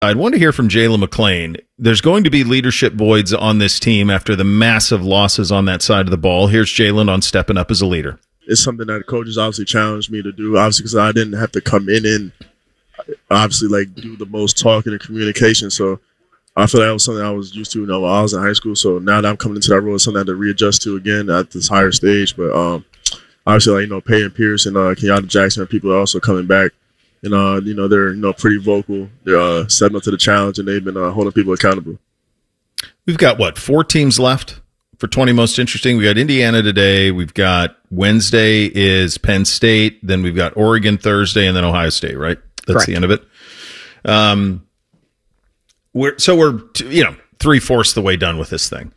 I'd want to hear from Jalen McLean. There's going to be leadership voids on this team after the massive losses on that side of the ball. Here's Jalen on stepping up as a leader. It's something that the coaches obviously challenged me to do, obviously because I didn't have to come in and obviously like do the most talking and communication. So I feel that was something I was used to, when I was in high school. So now that I'm coming into that role, it's something I had to readjust to again at this higher stage. But obviously, Peyton Pierce and Kenyatta Jackson are people that are also coming back. And, they're, pretty vocal. They're stepping up to the challenge, and they've been holding people accountable. We've got, 4 teams left for 20 Most Interesting? We got Indiana today. We've got Wednesday is Penn State. Then we've got Oregon Thursday, and then Ohio State, right? That's Correct. The end of it. We're 3/4 the way done with this thing.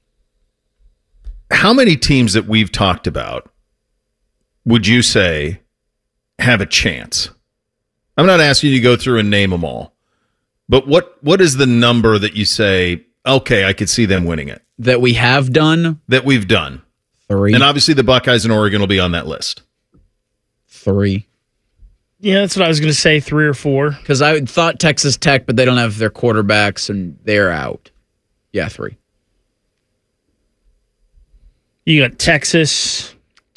How many teams that we've talked about would you say have a chance? I'm not asking you to go through and name them all, but what is the number that you say, okay, I could see them winning it? That we have done? That we've done. 3. And obviously the Buckeyes and Oregon will be on that list. 3. Yeah, that's what I was going to say, 3 or 4. Because I thought Texas Tech, but they don't have their quarterbacks, and they're out. Yeah, 3. You got Texas,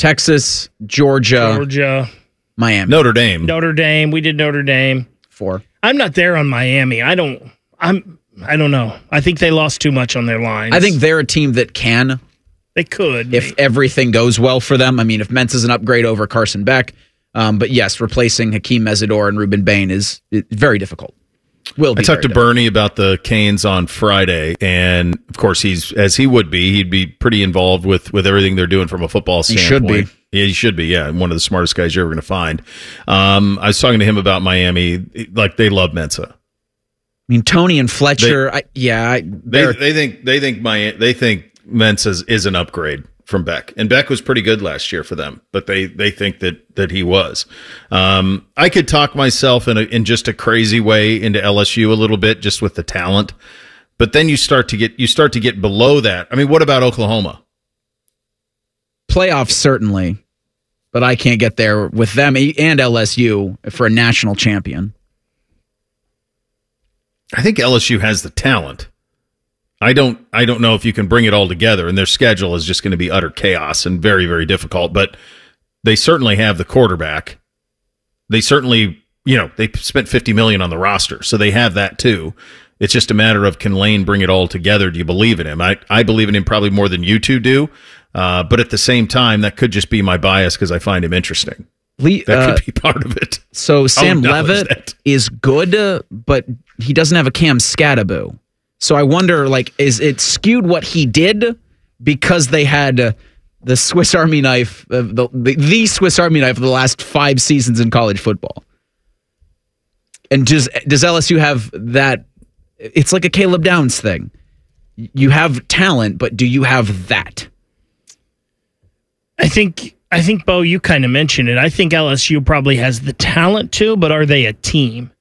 Georgia, Miami. Notre Dame. We did Notre Dame. 4. I'm not there on Miami. I don't know. I think they lost too much on their lines. I think they're a team that can. They could. If everything goes well for them. I mean, if Mentz is an upgrade over Carson Beck. But yes, replacing Hakeem Mesidor and Ruben Bain is very difficult. I talked to Bernie about the Canes on Friday, and of course, he'd be pretty involved with everything they're doing from a football standpoint. He should be, yeah. One of the smartest guys you're ever going to find. I was talking to him about Miami. Like, they love Mensa. I mean, Tony and Fletcher. They think Mensa is an upgrade from Beck, and Beck was pretty good last year for them, but they think that he was. I could talk myself in just a crazy way into LSU a little bit, just with the talent, but then you start to get below that. I mean, what about Oklahoma? Playoffs, certainly, but I can't get there with them and LSU for a national champion. I think LSU has the talent. I don't know if you can bring it all together, and their schedule is just going to be utter chaos and very, very difficult, but they certainly have the quarterback. They certainly, they spent $50 million on the roster, so they have that too. It's just a matter of, can Lane bring it all together? Do you believe in him? I believe in him probably more than you two do, but at the same time, that could just be my bias because I find him interesting. That could be part of it. So Sam Levitt is good, but he doesn't have a Cam Scatterbo. So I wonder, is it skewed what he did because they had the Swiss Army knife, the Swiss Army knife of the last 5 seasons in college football? And does LSU have that? It's like a Caleb Downs thing. You have talent, but do you have that? I think, Bo, you kind of mentioned it. I think LSU probably has the talent too, but are they a team?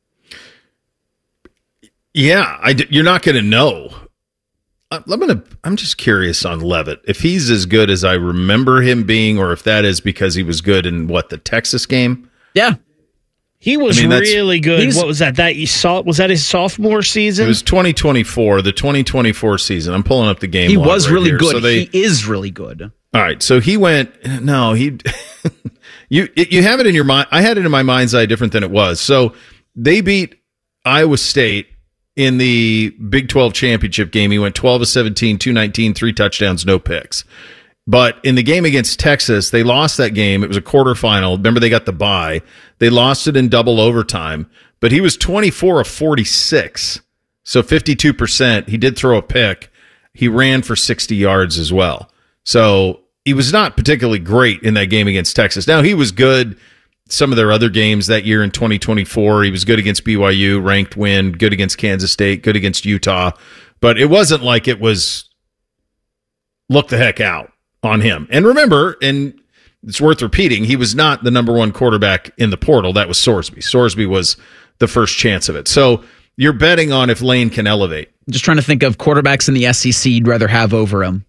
Yeah, you're not going to know. I'm just curious on Levitt. If he's as good as I remember him being, or if that is because he was good in the Texas game? Yeah. He was really good. What was that? Was that his sophomore season? It was 2024, the 2024 season. I'm pulling up the game. He was really good. So he is really good. All right, so he went. No, he. You have it in your mind. I had it in my mind's eye different than it was. So they beat Iowa State in the Big 12 championship game. He went 12 of 17, 219, 3 touchdowns, no picks. But in the game against Texas, they lost that game. It was a quarterfinal. Remember, they got the bye. They lost it in double overtime. But he was 24 of 46, so 52%. He did throw a pick. He ran for 60 yards as well. So he was not particularly great in that game against Texas. Now, he was good some of their other games that year in 2024. He was good against BYU, ranked win, good against Kansas State, good against Utah. But it wasn't like it was look the heck out on him. And remember, and it's worth repeating, he was not the number one quarterback in the portal. That was Sorsby. Sorsby was the first chance of it. So you're betting on if Lane can elevate. Just trying to think of quarterbacks in the SEC you'd rather have over him.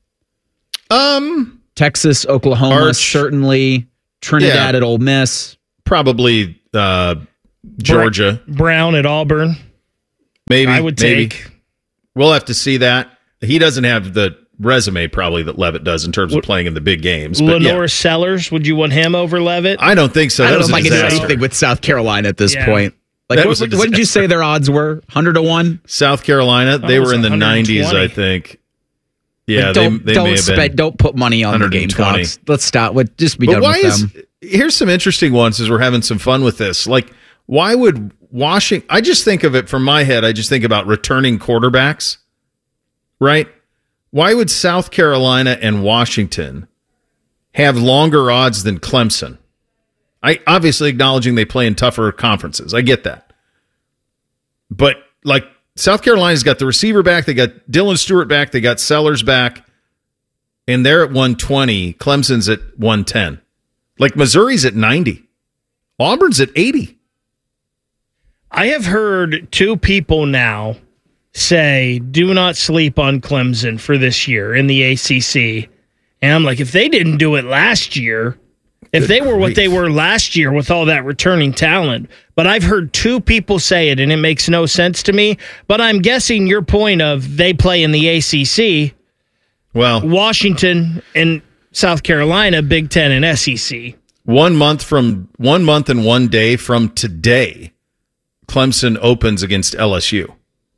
Texas, Oklahoma, certainly. Trinidad at Ole Miss. Probably Georgia. Brown at Auburn. Maybe. I would take. We'll have to see that. He doesn't have the resume probably that Levitt does in terms of playing in the big games. But Lenore Sellers, would you want him over Levitt? I don't think so. I That don't was know a if I can do disaster. anything with South Carolina at this point. Like, That what was a did you say their odds were? 100 to 1? South Carolina, they it was were in the 90s, 120. I think. Yeah, Like, they may have been. Don't put money on the 120. Gamecocks. Let's stop. Just be But done why with them. here's some interesting ones as we're having some fun with this. Like, why would Washington? I just think of it from my head. I just think about returning quarterbacks, right? Why would South Carolina and Washington have longer odds than Clemson? I obviously acknowledging they play in tougher conferences. I get that. But like South Carolina's got the receiver back, they got Dylan Stewart back, they got Sellers back, and they're at 120. Clemson's at 110. Like Missouri's at 90. Auburn's at 80. I have heard two people now say, do not sleep on Clemson for this year in the ACC. And I'm like, if they didn't do it last year, if they were what they were last year with all that returning talent. But I've heard two people say it, and it makes no sense to me. But I'm guessing your point of they play in the ACC, Well, Washington and South Carolina, Big Ten and SEC. 1 month and 1 day from today, Clemson opens against LSU.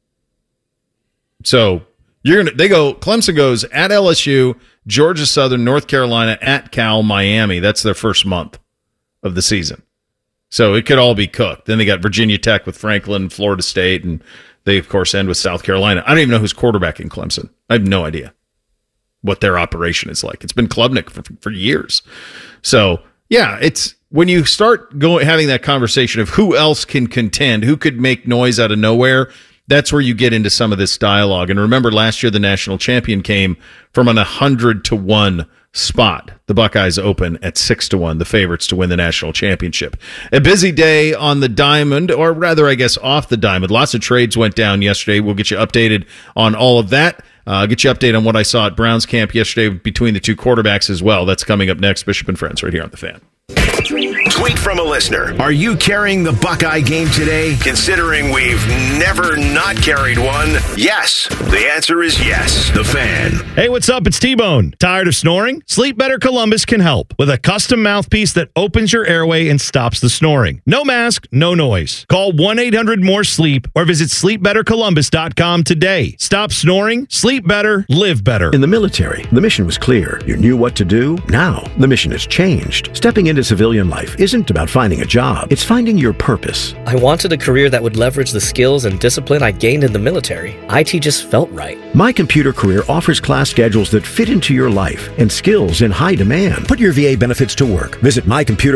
So Clemson goes at LSU, Georgia Southern, North Carolina, at Cal, Miami. That's their first month of the season. So it could all be cooked. Then they got Virginia Tech with Franklin, Florida State, and they, of course, end with South Carolina. I don't even know who's quarterbacking Clemson. I have no idea what their operation is like. It's been Klubnik for years. So, yeah, it's when you start having that conversation of who else can contend, who could make noise out of nowhere, that's where you get into some of this dialogue. And remember, last year the national champion came from an 100-1 spot. The Buckeyes open at 6-1, the favorites to win the national championship. A busy day on the diamond, or rather, I guess, off the diamond. Lots of trades went down yesterday. We'll get you updated on all of that. Get you updated on what I saw at Browns camp yesterday between the two quarterbacks as well. That's coming up next. Bishop and Friends right here on The Fan. Tweet from a listener. Are you carrying the Buckeye game today? Considering we've never not carried one, yes. The answer is yes. The Fan. Hey, what's up? It's T-Bone. Tired of snoring? Sleep Better Columbus can help with a custom mouthpiece that opens your airway and stops the snoring. No mask, no noise. Call 1-800-MORE-SLEEP or visit sleepbettercolumbus.com today. Stop snoring, sleep better, live better. In the military, the mission was clear. You knew what to do. Now, the mission has changed. Stepping into civilian life isn't about finding a job. It's finding your purpose. I wanted a career that would leverage the skills and discipline I gained in the military. IT just felt right. My Computer Career offers class schedules that fit into your life and skills in high demand. Put your VA benefits to work. Visit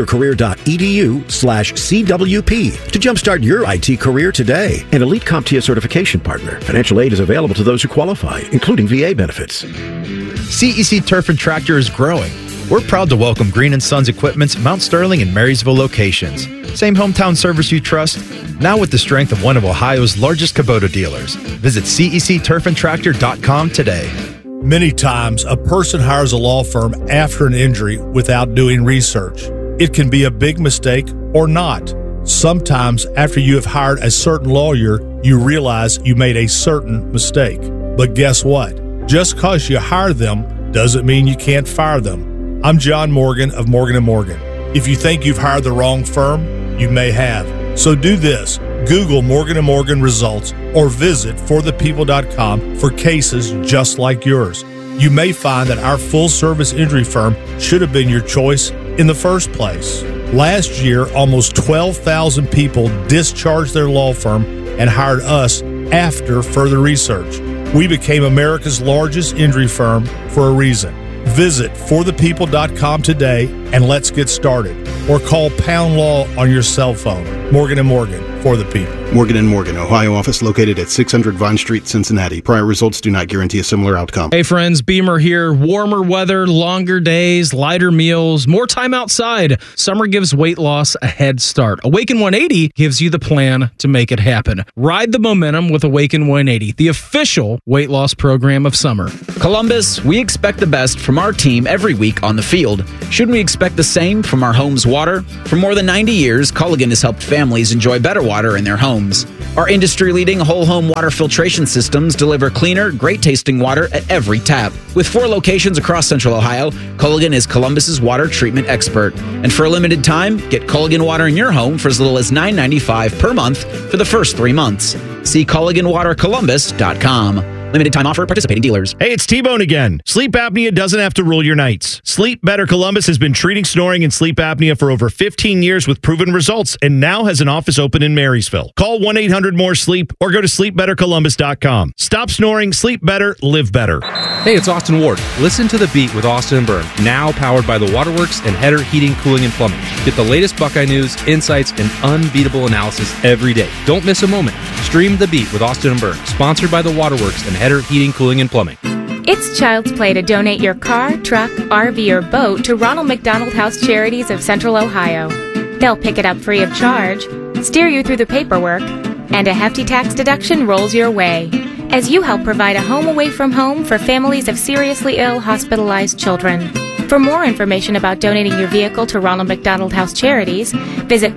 mycomputercareer.edu/CWP to jumpstart your IT career today. An Elite CompTIA certification partner. Financial aid is available to those who qualify, including VA benefits. CEC Turf and Tractor is growing. We're proud to welcome Green & Sons Equipment's Mount Sterling and Marysville locations. Same hometown service you trust, now with the strength of one of Ohio's largest Kubota dealers. Visit CECTurfandTractor.com today. Many times, a person hires a law firm after an injury without doing research. It can be a big mistake or not. Sometimes, after you have hired a certain lawyer, you realize you made a certain mistake. But guess what? Just because you hire them doesn't mean you can't fire them. I'm John Morgan of Morgan & Morgan. If you think you've hired the wrong firm, you may have. So do this. Google Morgan & Morgan results or visit forthepeople.com for cases just like yours. You may find that our full-service injury firm should have been your choice in the first place. Last year, almost 12,000 people discharged their law firm and hired us after further research. We became America's largest injury firm for a reason. Visit forthepeople.com today and let's get started. Or call Pound Law on your cell phone. Morgan & Morgan, for the people. Morgan & Morgan, Ohio office located at 600 Vine Street, Cincinnati. Prior results do not guarantee a similar outcome. Hey friends, Beamer here. Warmer weather, longer days, lighter meals, more time outside. Summer gives weight loss a head start. Awaken 180 gives you the plan to make it happen. Ride the momentum with Awaken 180, the official weight loss program of summer. Columbus, we expect the best from our team every week on the field. Shouldn't we expect the same from our home's water? For more than 90 years, Culligan has helped families enjoy better water water in their homes. Our industry-leading whole-home water filtration systems deliver cleaner, great-tasting water at every tap. With 4 locations across Central Ohio, Culligan is Columbus's water treatment expert. And for a limited time, get Culligan water in your home for as little as $9.95 per month for the first 3 months. See CulliganWaterColumbus.com. Limited time offer at participating dealers. Hey, it's T-Bone again. Sleep apnea doesn't have to rule your nights. Sleep Better Columbus has been treating snoring and sleep apnea for over 15 years with proven results and now has an office open in Marysville. Call 1-800-MORE-SLEEP or go to sleepbettercolumbus.com. Stop snoring, sleep better, live better. Hey, it's Austin Ward. Listen to The Beat with Austin and Byrne, now powered by the Waterworks and Header Heating, Cooling, and Plumbing. Get the latest Buckeye news, insights, and unbeatable analysis every day. Don't miss a moment. Stream The Beat with Austin and Byrne, sponsored by the Waterworks and Header Heating, Cooling, and Plumbing. It's Child's Play to donate your car, truck, RV, or boat to Ronald McDonald House Charities of Central Ohio. They'll pick it up free of charge, steer you through the paperwork, and a hefty tax deduction rolls your way as you help provide a home away from home for families of seriously ill, hospitalized children. For more information about donating your vehicle to Ronald McDonald House Charities, visit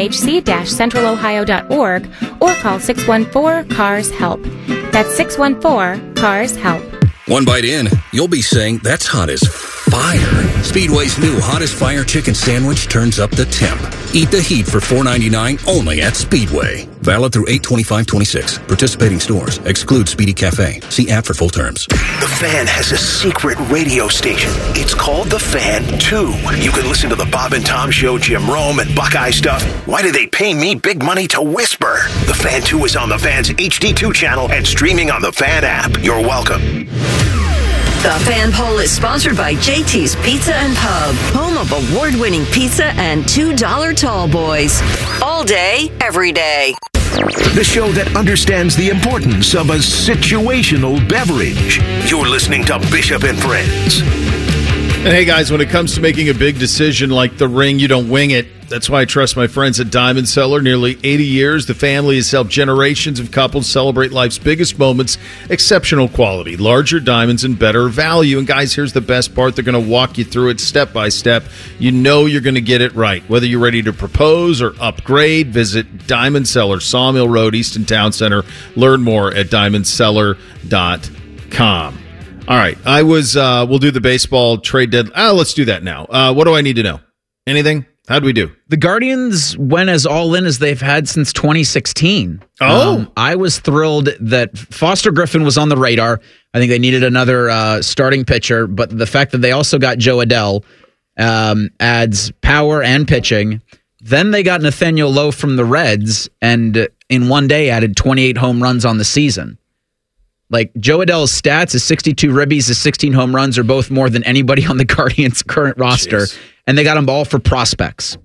rmhc-centralohio.org or call 614-CARS-HELP. That's 614-CARS-HELP. One bite in, you'll be saying, that's hot as fire. Speedway's new Hottest Fire Chicken Sandwich turns up the temp. Eat the heat for $4.99 only at Speedway. Valid through 8/25/26. Participating stores. Exclude Speedy Cafe. See app for full terms. The Fan has a secret radio station. It's called The Fan 2. You can listen to the Bob and Tom Show, Jim Rome, and Buckeye stuff. Why do they pay me big money to whisper? The Fan 2 is on the Fan's HD2 channel and streaming on the Fan app. You're welcome. The Fan Poll is sponsored by JT's Pizza and Pub, home of award-winning pizza and $2 tall boys. All day, every day. The show that understands the importance of a situational beverage. You're listening to Bishop and Friends. And hey, guys, when it comes to making a big decision like the ring, you don't wing it. That's why I trust my friends at Diamond Cellar. Nearly 80 years, the family has helped generations of couples celebrate life's biggest moments. Exceptional quality, larger diamonds, and better value. And guys, here's the best part. They're going to walk you through it step by step. You know you're going to get it right. Whether you're ready to propose or upgrade, visit Diamond Cellar, Sawmill Road, Easton Town Center. Learn more at diamondcellar.com. All right, we'll do the baseball trade deadline. Let's do that now. What do I need to know? Anything? How'd we do? The Guardians went as all in as they've had since 2016. I was thrilled that Foster Griffin was on the radar. I think they needed another starting pitcher, but the fact that they also got Joe Adell adds power and pitching. Then they got Nathaniel Lowe from the Reds, and in one day added 28 home runs on the season. Like, Joe Adell's stats, his 62 ribbies, his 16 home runs are both more than anybody on the Guardians' current roster. Jeez. And they got them all for prospects.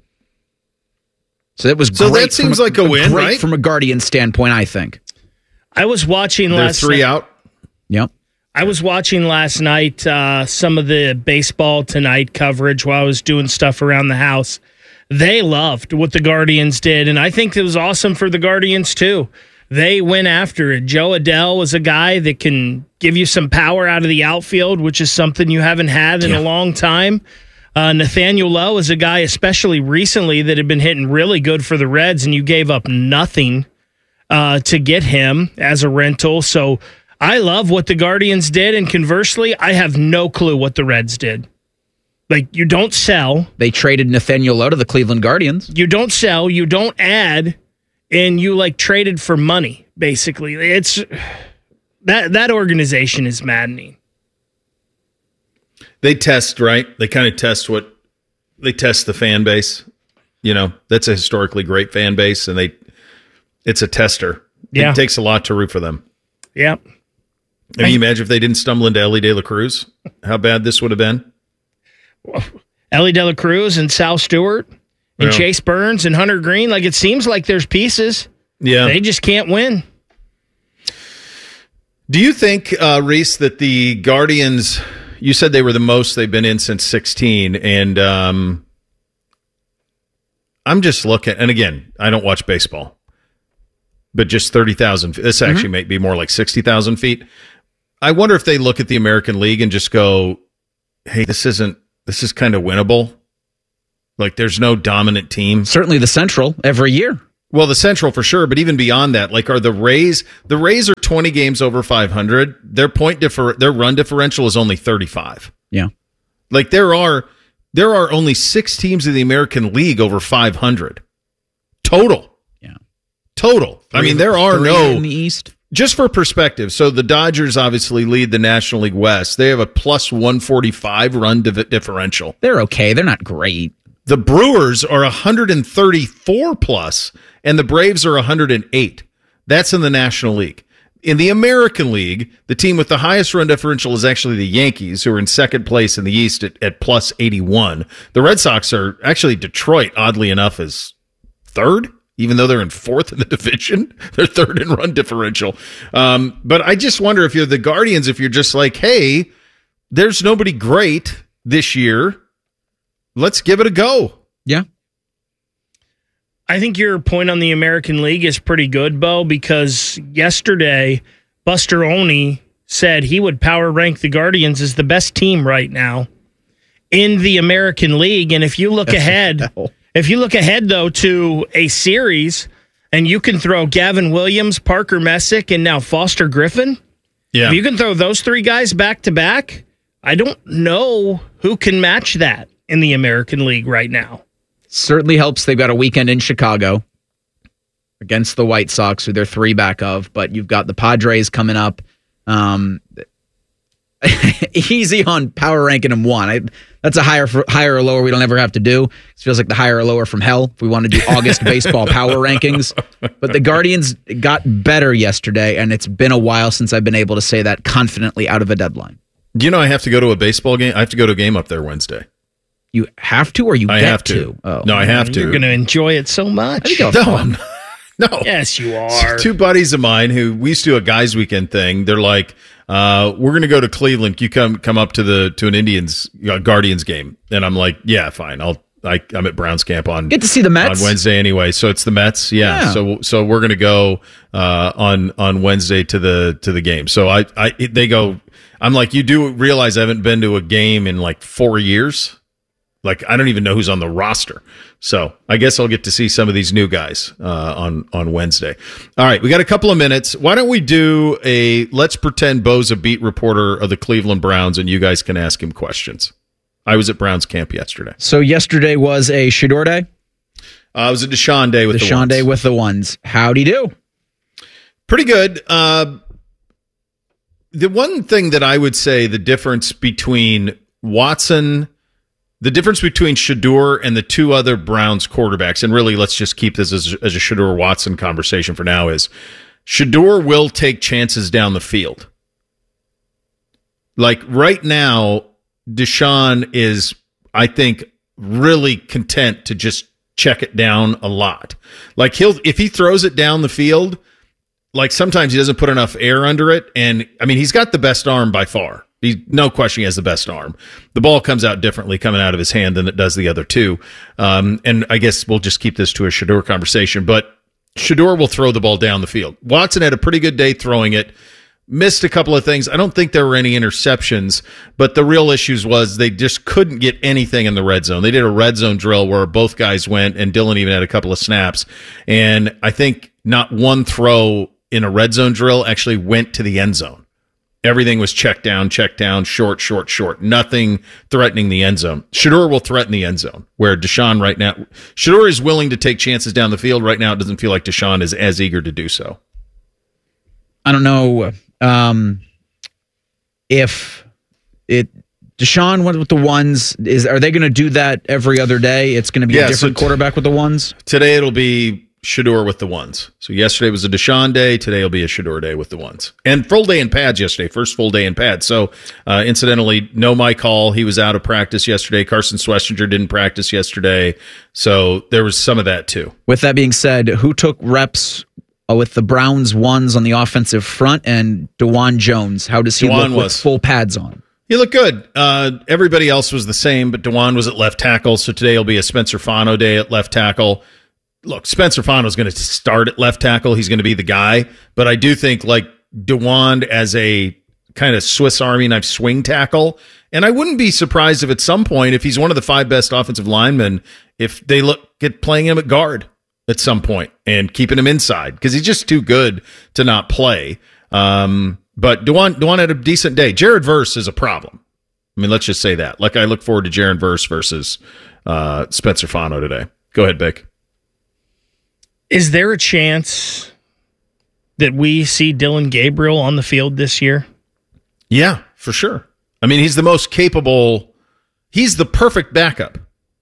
So it was great. So that seems like a win, right? From a Guardian standpoint, I think. I was watching last night. They're 3 out? Yep. I was watching last night some of the Baseball Tonight coverage while I was doing stuff around the house. They loved what the Guardians did, and I think it was awesome for the Guardians, too. They went after it. Joe Adell was a guy that can give you some power out of the outfield, which is something you haven't had in a long time. Nathaniel Lowe is a guy, especially recently, that had been hitting really good for the Reds, and you gave up nothing to get him as a rental. So I love what the Guardians did, and conversely, I have no clue what the Reds did. Like, you don't sell. They traded Nathaniel Lowe to the Cleveland Guardians. You don't sell. You don't add. And you traded for money, basically. It's that organization is maddening. They test, right? They kind of test the fan base. You know, that's a historically great fan base, and it's a tester. Yeah. It takes a lot to root for them. Yeah. Can you imagine if they didn't stumble into Ellie De La Cruz? How bad this would have been? Ellie De La Cruz and Sal Stewart. And Chase Burns and Hunter Green, it seems like there's pieces. Yeah. They just can't win. Do you think, Reese, that the Guardians, you said they were the most they've been in since 16, and I'm just looking, and again, I don't watch baseball, but just 30,000 feet. This actually might be more like 60,000 feet. I wonder if they look at the American League and just go, hey, this is kind of winnable. Like, there's no dominant team. Certainly the Central every year. Well, the Central for sure, but even beyond that, like are the Rays are 20 games over 500. Their their run differential is only 35. Yeah. Like there are only 6 teams in the American League over 500 total. Yeah. Total. I mean, there are Three in the East. Just for perspective, so the Dodgers obviously lead the National League West. They have a plus 145 run differential. They're okay. They're not great. The Brewers are 134 plus, and the Braves are 108. That's in the National League. In the American League, the team with the highest run differential is actually the Yankees, who are in second place in the East at plus 81. The Red Sox are actually Detroit, oddly enough, is third, even though they're in fourth in the division. They're third in run differential. But I just wonder if you're the Guardians, if you're just like, hey, there's nobody great this year. Let's give it a go. Yeah. I think your point on the American League is pretty good, Bo, because yesterday Buster Olney said he would power rank the Guardians as the best team right now in the American League. And if you look ahead, though, to a series, and you can throw Gavin Williams, Parker Messick, and now Foster Griffin, if you can throw those 3 guys back to back, I don't know who can match that in the American League right now. Certainly helps. They've got a weekend in Chicago against the White Sox, who they're 3 back of, but you've got the Padres coming up. Easy on power ranking them 1. That's a higher or lower we don't ever have to do. It feels like the higher or lower from hell if we want to do August baseball power rankings. But the Guardians got better yesterday, and it's been a while since I've been able to say that confidently out of a deadline. Do you know I have to go to a baseball game? I have to go to a game up there Wednesday. You have to, or you I get have to? Oh. No, I have to. You're going to enjoy it so much. No. Yes, you are. 2 buddies of mine who we used to do a guys' weekend thing. They're like, we're going to go to Cleveland. You come up to an Indians Guardians game, and I'm like, yeah, fine. I'm at Browns camp on get to see the Mets on Wednesday anyway. So it's the Mets, yeah. So we're going to go on Wednesday to the game. So they go. I'm like, you do realize I haven't been to a game in like 4 years. Like, I don't even know who's on the roster. So I guess I'll get to see some of these new guys on Wednesday. All right, we got a couple of minutes. Why don't we do let's pretend Bo's a beat reporter of the Cleveland Browns, and you guys can ask him questions. I was at Browns camp yesterday. So yesterday was a Shedeur day? It was a Deshaun day with the ones. Deshaun day with the ones. How'd he do? Pretty good. The one thing that I would say the difference between Shedeur and the 2 other Browns quarterbacks, and really let's just keep this as a Shedeur-Watson conversation for now, is Shedeur will take chances down the field. Like right now, Deshaun is, I think, really content to just check it down a lot. Like if he throws it down the field, like sometimes he doesn't put enough air under it, and I mean he's got the best arm by far. No question he has the best arm. The ball comes out differently coming out of his hand than it does the other 2. And I guess we'll just keep this to a Shedeur conversation, but Shedeur will throw the ball down the field. Watson had a pretty good day throwing it, missed a couple of things. I don't think there were any interceptions, but the real issues was they just couldn't get anything in the red zone. They did a red zone drill where both guys went, and Dillon even had a couple of snaps. And I think not one throw in a red zone drill actually went to the end zone. Everything was check down, short. Nothing threatening the end zone. Shedeur will threaten the end zone, where Deshaun right now, Shedeur is willing to take chances down the field. Right now, it doesn't feel like Deshaun is as eager to do so. I don't know if Deshaun went with the ones. Are they going to do that every other day? It's going to be a different quarterback with the ones? Today it'll be Shedeur with the ones. So yesterday was a Deshaun day. Today will be a Shedeur day with the ones. And full day in pads yesterday. First full day in pads. So incidentally, no Mike Hall. He was out of practice yesterday. Carson Swessinger didn't practice yesterday. So there was some of that too. With that being said, who took reps with the Browns ones on the offensive front, and DeJuan Jones? How does he look with full pads on? He looked good. Everybody else was the same, but DeJuan was at left tackle. So today will be a Spencer Fano day at left tackle. Look, Spencer Fano is going to start at left tackle. He's going to be the guy. But I do think like DeJuan as a kind of Swiss Army knife swing tackle. And I wouldn't be surprised if at some point, if he's one of the 5 best offensive linemen, if they look at playing him at guard. at some point and keeping him inside because he's just too good to not play. But Dewan had a decent day. Jared Verse is a problem. I mean, let's just say that. Like, I look forward to Jared Verse versus Spencer Fano today. Go ahead, Bick. Is there a chance that we see Dylan Gabriel on the field this year? Yeah, for sure. I mean, he's the most capable. He's the perfect backup.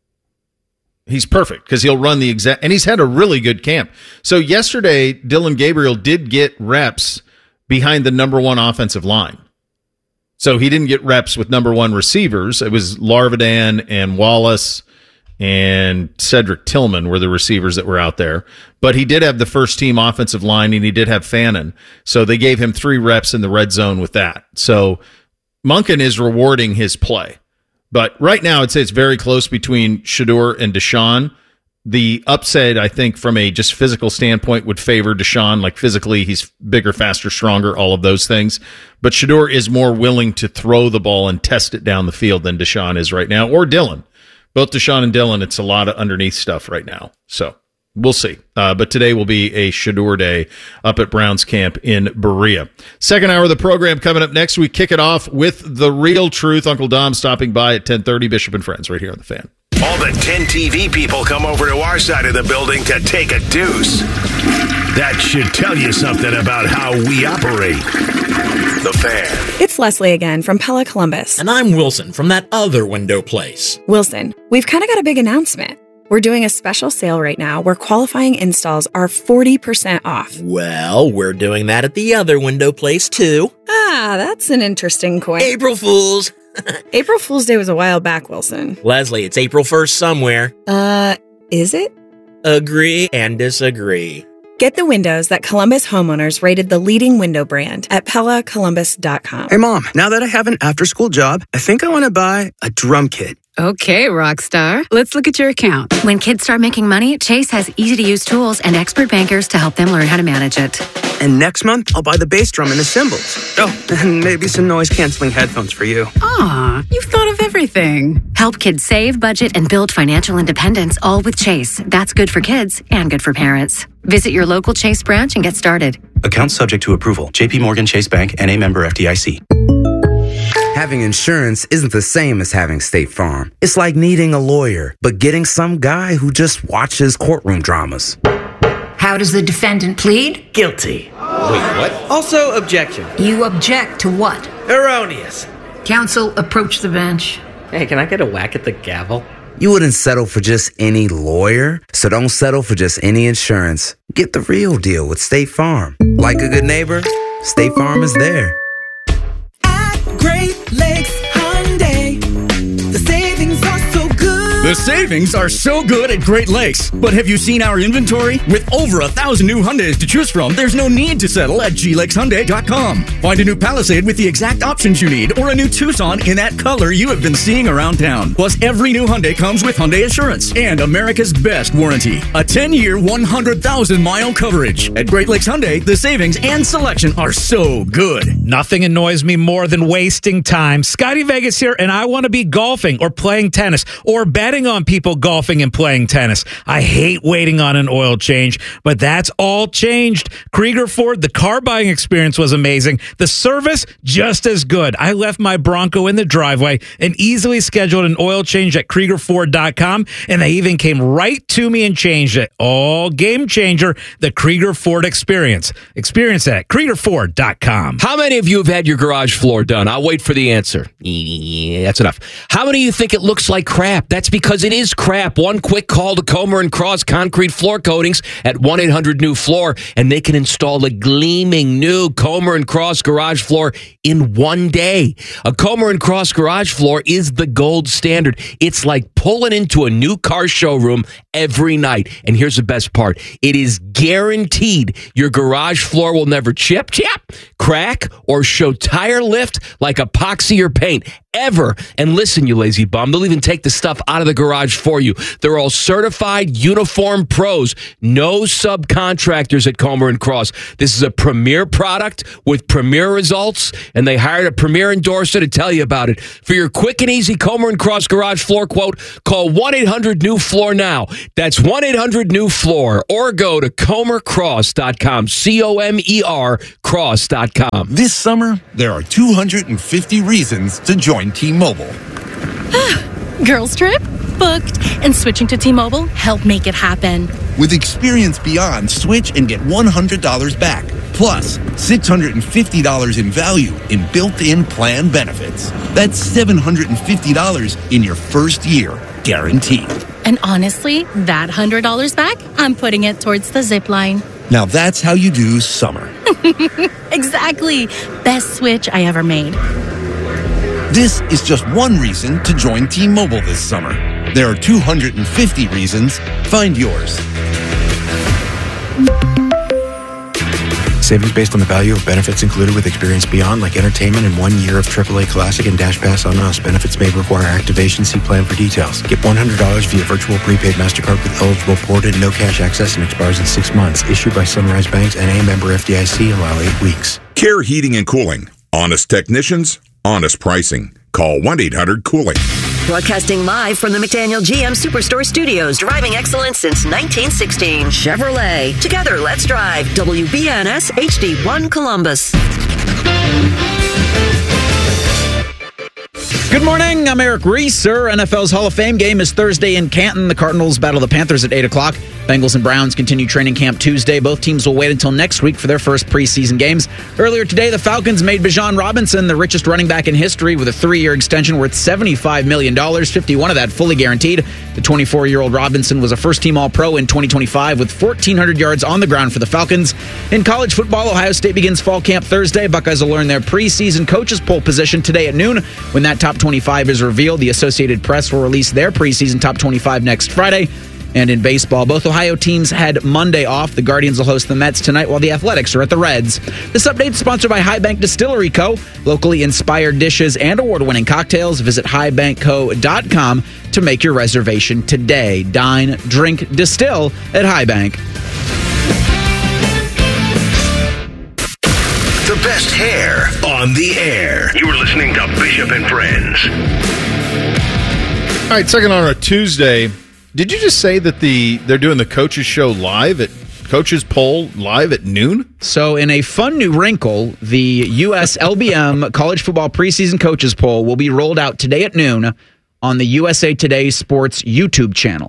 He's perfect because he'll run the exact, and he's had a really good camp. So yesterday, Dylan Gabriel did get reps behind the number one offensive line. So he didn't get reps with number one receivers. It was Larvidan and Wallace and Cedric Tillman were the receivers that were out there. But he did have the first team offensive line, and he did have Fannin. So they gave him 3 reps in the red zone with that. So Monken is rewarding his play. But right now, I'd say it's very close between Shedeur and Deshaun. The upside, I think, from a just physical standpoint would favor Deshaun. Like, physically, he's bigger, faster, stronger, all of those things. But Shedeur is more willing to throw the ball and test it down the field than Deshaun is right now, or Dylan. Both Deshaun and Dylan, it's a lot of underneath stuff right now. So we'll see. But today will be a Shedeur day up at Browns camp in Berea. Second hour of the program coming up next. We kick it off with The Real Truth. Uncle Dom stopping by at 10:30. Bishop and Friends right here on The Fan. All the 10 TV people come over to our side of the building to take a deuce. That should tell you something about how we operate. The Fan. It's Leslie again from Pella Columbus. And I'm Wilson from that other window place. Wilson, we've kind of got a big announcement. We're doing a special sale right now where qualifying installs are 40% off. Well, we're doing that at the other window place too. Ah, that's an interesting coin. April Fools. April Fool's Day was a while back, Wilson. Leslie, it's April 1st somewhere. Is it? Agree and disagree. Get the windows that Columbus homeowners rated the leading window brand at PellaColumbus.com. Hey, Mom, now that I have an after-school job, I think I want to buy a drum kit. Okay, Rockstar. Let's look at your account. When kids start making money, Chase has easy-to-use tools and expert bankers to help them learn how to manage it. And next month, I'll buy the bass drum and the cymbals. Oh, and maybe some noise-canceling headphones for you. Aw, you've thought of everything. Help kids save, budget, and build financial independence, all with Chase. That's good for kids and good for parents. Visit your local Chase branch and get started. Account subject to approval. JP Morgan Chase Bank, N.A. member FDIC. Having insurance isn't the same as having State Farm. It's like needing a lawyer, but getting some guy who just watches courtroom dramas. How does the defendant plead? Guilty. Wait, what? Also, objection. You object to what? Erroneous. Counsel, approach the bench. Hey, can I get a whack at the gavel? You wouldn't settle for just any lawyer, so don't settle for just any insurance. Get the real deal with State Farm. Like a good neighbor, State Farm is there. Great Lakes Hyundai. The savings are so good. The savings are so good at Great Lakes. But have you seen our inventory? With over 1,000 new Hyundais to choose from, there's no need to settle at glakeshyundai.com. Find a new Palisade with the exact options you need, or a new Tucson in that color you have been seeing around town. Plus, every new Hyundai comes with Hyundai Assurance and America's best warranty. A 10-year, 100,000-mile coverage. At Great Lakes Hyundai, the savings and selection are so good. Nothing annoys me more than wasting time. Scotty Vegas here, and I want to be golfing or playing tennis or betting on people golfing and playing tennis. I hate waiting on an oil change, but that's all changed. Krieger Ford, the car buying experience was amazing. The service, just as good. I left my Bronco in the driveway and easily scheduled an oil change at KriegerFord.com, and they even came right to me and changed it. All game changer, the Krieger Ford experience. Experience that at KriegerFord.com. How many of you have had your garage floor done? I'll wait for the answer. Yeah, that's enough. How many of you think it looks like crap? That's because it is crap. One quick call to Comer and Cross Concrete Floor Coatings at 1-800-NEW-FLOOR, and they can install a gleaming new Comer and Cross garage floor in one day. A Comer and Cross garage floor is the gold standard. It's like pulling into a new car showroom every night. And here's the best part. It is guaranteed your garage floor will never chip, crack, or show tire lift like epoxy or paint. ever. And listen, you lazy bum, they'll even take the stuff out of the garage for you. They're all certified uniform pros. No subcontractors at Comer and Cross. This is a premier product with premier results, and they hired a premier endorser to tell you about it. For your quick and easy Comer and Cross garage floor quote, call 1-800-NEW-FLOOR now. That's 1-800-NEW-FLOOR, or go to comercross.com, COMER cross.com. This summer, there are 250 reasons to join T-Mobile. Girls trip? Booked. And switching to T-Mobile helped make it happen. With Experience Beyond, switch and get $100 back. Plus, $650 in value in built-in plan benefits. That's $750 in your first year, guaranteed. And honestly, that $100 back, I'm putting it towards the zip line. Now that's how you do summer. Exactly. Best switch I ever made. This is just one reason to join T-Mobile this summer. There are 250 reasons. Find yours. Savings based on the value of benefits included with Experience Beyond, like entertainment and 1 year of AAA Classic and Dash Pass on us. Benefits may require activation. See plan for details. Get $100 via virtual prepaid MasterCard with eligible ported, no cash access, and expires in 6 months. Issued by Sunrise Banks, N.A. member FDIC. Allow 8 weeks. Care Heating and Cooling. Honest technicians, honest pricing. Call 1-800-COOLING. Broadcasting live from the McDaniel GM Superstore Studios, driving excellence since 1916. Chevrolet. Together, let's drive. WBNS HD1 Columbus. Good morning. I'm Eric Reeser. NFL's Hall of Fame game is Thursday in Canton. The Cardinals battle the Panthers at 8 o'clock. Bengals and Browns continue training camp Tuesday. Both teams will wait until next week for their first preseason games. Earlier today, the Falcons made Bijan Robinson the richest running back in history with a 3-year extension worth $75 million, 51 of that fully guaranteed. The 24-year-old Robinson was a first-team All-Pro in 2025 with 1,400 yards on the ground for the Falcons. In college football, Ohio State begins fall camp Thursday. Buckeyes will learn their preseason coaches poll position today at noon. When that top 25 is revealed, the Associated Press will release their preseason top 25 next Friday. And in baseball, both Ohio teams had Monday off. The Guardians will host the Mets tonight while the Athletics are at the Reds. This update is sponsored by High Bank Distillery Co. Locally inspired dishes and award-winning cocktails. Visit highbankco.com to make your reservation today. Dine, drink, distill at High Bank. The best hair on the air. You are listening to Bishop and Friends. All right, second on a Tuesday. Did you just say that they're doing the coaches show live at coaches poll live at noon? So in a fun new wrinkle, the U.S. LBM college football preseason coaches poll will be rolled out today at noon on the USA Today Sports YouTube channel.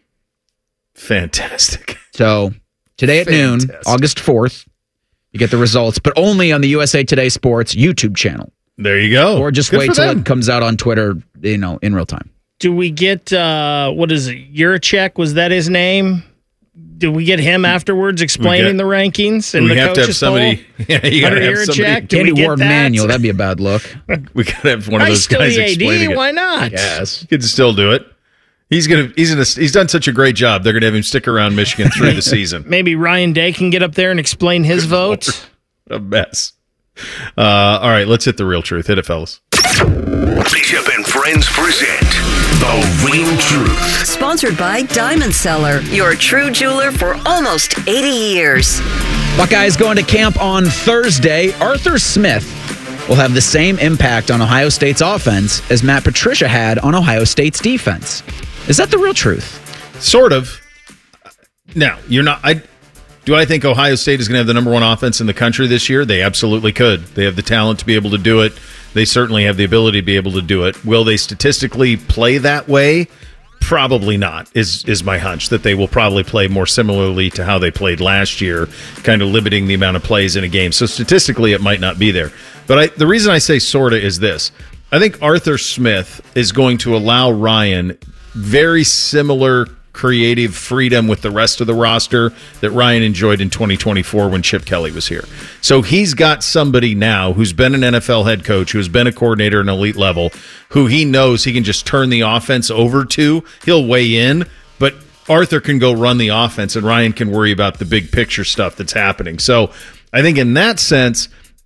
Fantastic. So today at noon, August 4th, you get the results, but only on the USA Today Sports YouTube channel. There you go. Or just wait till it comes out on Twitter, in real time. Do we get, what is it, Yurachek? Was that his name? Do we get him afterwards explaining the rankings and the coaches poll? Yeah, you got to have somebody. Candy Ward Manual, that'd be a bad look. We got to have one of those guys explaining it. Why not? Yes, he can still do it. He's done such a great job. They're going to have him stick around Michigan through the season. Maybe Ryan Day can get up there and explain his vote. A mess. All right, let's hit the real truth. Hit it, fellas. Bishop and Friends present The Real Truth. Sponsored by Diamond Seller, your true jeweler for almost 80 years. Buckeyes going to camp on Thursday. Arthur Smith will have the same impact on Ohio State's offense as Matt Patricia had on Ohio State's defense. Is that the real truth? Sort of. Now, you're not... Do I think Ohio State is going to have the number one offense in the country this year? They absolutely could. They have the talent to be able to do it. They certainly have the ability to be able to do it. Will they statistically play that way? Probably not, is my hunch, that they will probably play more similarly to how they played last year, kind of limiting the amount of plays in a game. So statistically, it might not be there. But the reason I say sorta is this. I think Arthur Smith is going to allow Ryan very similar creative freedom with the rest of the roster that Ryan enjoyed in 2024 when Chip Kelly was here. So he's got somebody now who's been an NFL head coach, who's been a coordinator at an elite level, who he knows he can just turn the offense over to. He'll weigh in, but Arthur can go run the offense and Ryan can worry about the big picture stuff that's happening. So I think in that sense,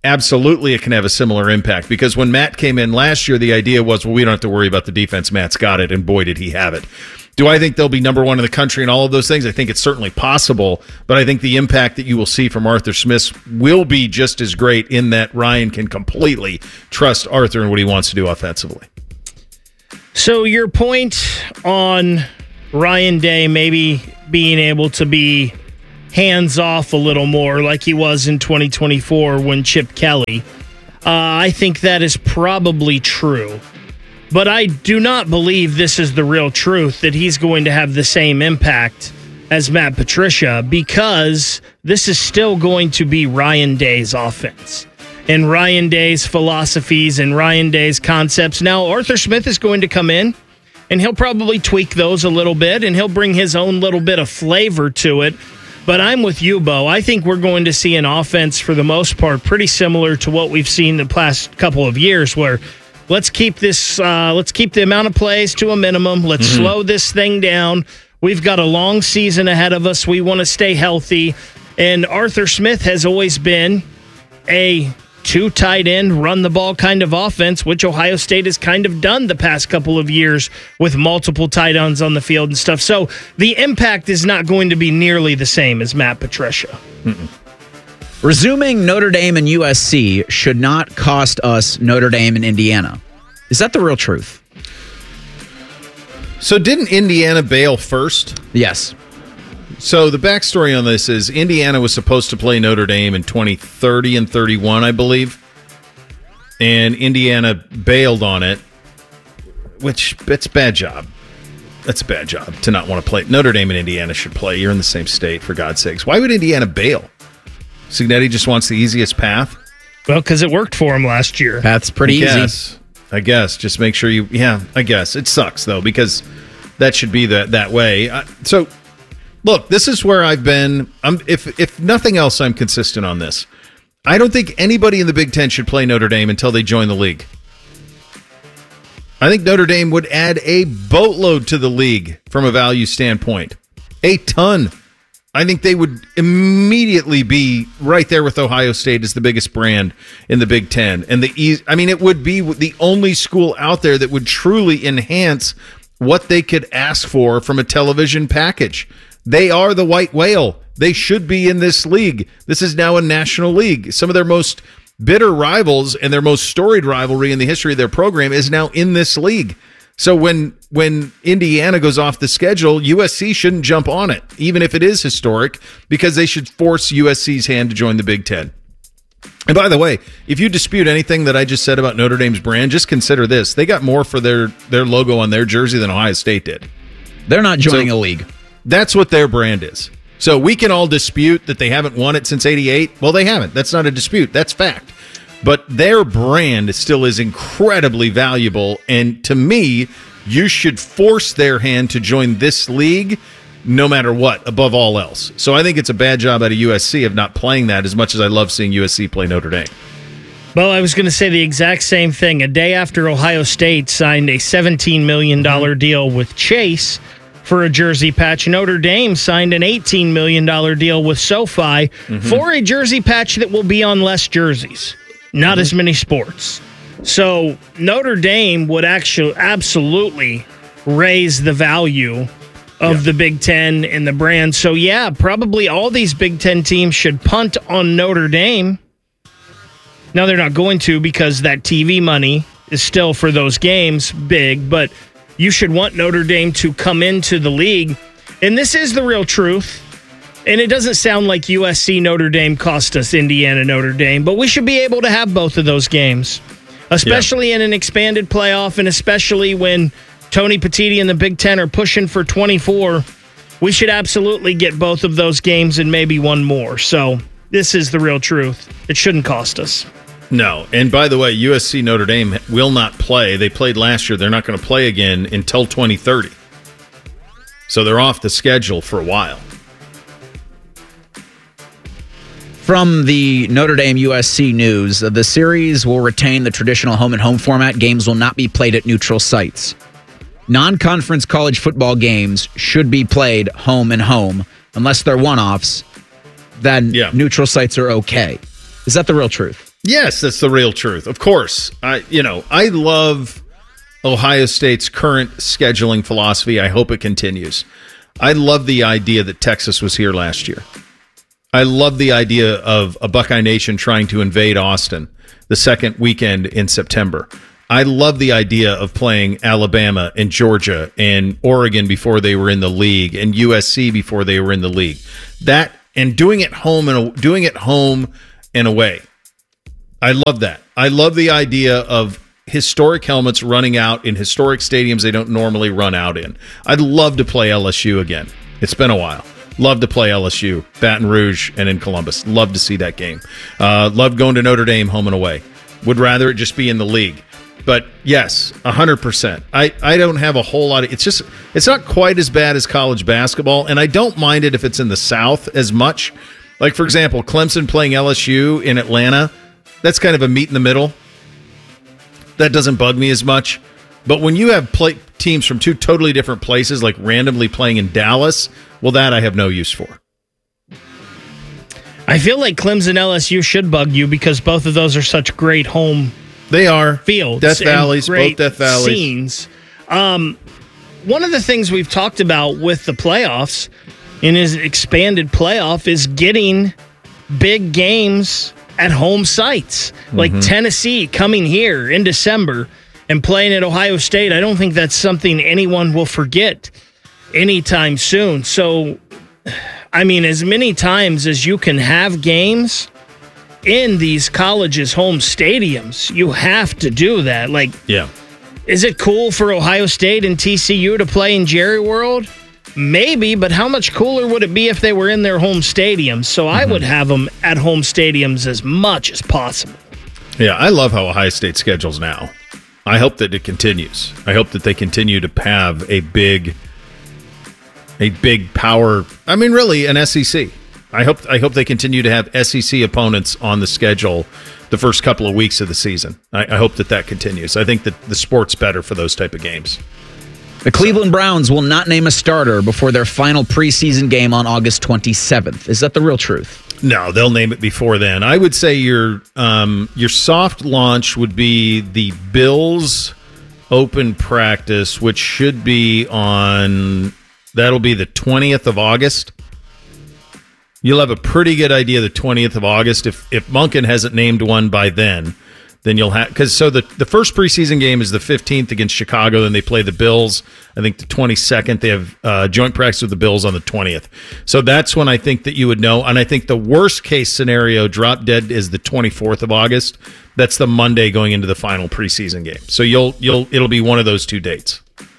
absolutely it can have a similar impact, because when Matt came in last year, the idea was, well, we don't have to worry about the defense. Matt's got it, and boy, did he have it. Do I think they'll be number one in the country and all of those things? I think it's certainly possible, but I think the impact that you will see from Arthur Smith will be just as great, in that Ryan can completely trust Arthur and what he wants to do offensively. So your point on Ryan Day maybe being able to be hands off a little more like he was in 2024 when Chip Kelly, I think that is probably true. But I do not believe this is the real truth, that he's going to have the same impact as Matt Patricia, because this is still going to be Ryan Day's offense and Ryan Day's philosophies and Ryan Day's concepts. Now, Arthur Smith is going to come in, and he'll probably tweak those a little bit, and he'll bring his own little bit of flavor to it. But I'm with you, Bo. I think we're going to see an offense, for the most part, pretty similar to what we've seen the past couple of years, where let's keep the amount of plays to a minimum. Let's slow this thing down. We've got a long season ahead of us. We want to stay healthy. And Arthur Smith has always been a 2 tight end, run the ball kind of offense, which Ohio State has kind of done the past couple of years with multiple tight ends on the field and stuff. So the impact is not going to be nearly the same as Matt Patricia. Resuming Notre Dame and USC should not cost us Notre Dame and Indiana. Is that the real truth? So didn't Indiana bail first? Yes. So the backstory on this is Indiana was supposed to play Notre Dame in 2030 and 31, I believe. And Indiana bailed on it, which that's a bad job. That's a bad job to not want to play. Notre Dame and Indiana should play. You're in the same state, for God's sakes. Why would Indiana bail? Cignetti just wants the easiest path? Well, because it worked for him last year. Path's pretty easy. I guess. Just make sure you... Yeah, I guess. It sucks, though, because that should be that way. So, look, this is where I've been. If nothing else, I'm consistent on this. I don't think anybody in the Big Ten should play Notre Dame until they join the league. I think Notre Dame would add a boatload to the league from a value standpoint. A ton. I think they would immediately be right there with Ohio State as the biggest brand in the Big Ten. And it would be the only school out there that would truly enhance what they could ask for from a television package. They are the white whale. They should be in this league. This is now a national league. Some of their most bitter rivals and their most storied rivalry in the history of their program is now in this league. So when Indiana goes off the schedule, USC shouldn't jump on it, even if it is historic, because they should force USC's hand to join the Big Ten. And by the way, if you dispute anything that I just said about Notre Dame's brand, just consider this. They got more for their logo on their jersey than Ohio State did. They're not joining a league. That's what their brand is. So we can all dispute that they haven't won it since '88. Well, they haven't. That's not a dispute. That's fact. But their brand still is incredibly valuable. And to me, you should force their hand to join this league no matter what, above all else. So I think it's a bad job out of USC of not playing that, as much as I love seeing USC play Notre Dame. Well, I was going to say the exact same thing. A day after Ohio State signed a $17 million deal with Chase for a jersey patch, Notre Dame signed an $18 million deal with SoFi for a jersey patch that will be on less jerseys. Not as many sports. So Notre Dame would actually absolutely raise the value of the Big Ten and the brand. So, yeah, probably all these Big Ten teams should punt on Notre Dame. Now, they're not going to, because that TV money is still for those games big, but you should want Notre Dame to come into the league. And this is the real truth. And it doesn't sound like USC Notre Dame cost us Indiana Notre Dame, but we should be able to have both of those games, especially in an expanded playoff, and especially when Tony Petitti and the Big Ten are pushing for 24. We should absolutely get both of those games and maybe one more. So this is the real truth. It shouldn't cost us. No. And by the way, USC Notre Dame will not play. They played last year. They're not going to play again until 2030. So they're off the schedule for a while. From the Notre Dame USC news, the series will retain the traditional home-and-home format. Games will not be played at neutral sites. Non-conference college football games should be played home-and-home. Unless they're one-offs, then neutral sites are okay. Is that the real truth? Yes, that's the real truth. Of course. I love Ohio State's current scheduling philosophy. I hope it continues. I love the idea that Texas was here last year. I love the idea of a Buckeye Nation trying to invade Austin the second weekend in September. I love the idea of playing Alabama and Georgia and Oregon before they were in the league and USC before they were in the league. That and doing it home and away. I love that. I love the idea of historic helmets running out in historic stadiums they don't normally run out in. I'd love to play LSU again. It's been a while. Love to play LSU, Baton Rouge, and in Columbus. Love to see that game. Love going to Notre Dame home and away. Would rather it just be in the league. But yes, 100%. I don't have a whole lot of... It's not quite as bad as college basketball, and I don't mind it if it's in the South as much. Like, for example, Clemson playing LSU in Atlanta, that's kind of a meet in the middle. That doesn't bug me as much. But when you have teams from two totally different places, like randomly playing in Dallas, well, that I have no use for. I feel like Clemson LSU should bug you because both of those are such great home They are. fields. Death and Valleys, great both Death Valleys. Scenes. One of the things we've talked about with the playoffs in his expanded playoff is getting big games at home sites. Like Tennessee coming here in December and playing at Ohio State. I don't think that's something anyone will forget anytime soon. So, I mean, as many times as you can have games in these colleges' home stadiums, you have to do that. Like, yeah. Is it cool for Ohio State and TCU to play in Jerry World? Maybe, but how much cooler would it be if they were in their home stadiums? So I would have them at home stadiums as much as possible. Yeah, I love how Ohio State schedules now. I hope that it continues. I hope that they continue to have a big power. I mean, really, an SEC. I hope they continue to have SEC opponents on the schedule the first couple of weeks of the season. I hope that continues. I think that the sport's better for those type of games. The Cleveland Browns will not name a starter before their final preseason game on August 27th. Is that the real truth? No, they'll name it before then. I would say your soft launch would be the Bills open practice, which should be that'll be the 20th of August. You'll have a pretty good idea the 20th of August. If Monken hasn't named one by then you'll have... Because the first preseason game is the 15th against Chicago, then they play the Bills. I think the 22nd, they have joint practice with the Bills on the 20th. So that's when I think that you would know. And I think the worst case scenario, drop dead, is the 24th of August. That's the Monday going into the final preseason game. So it'll be one of those two dates.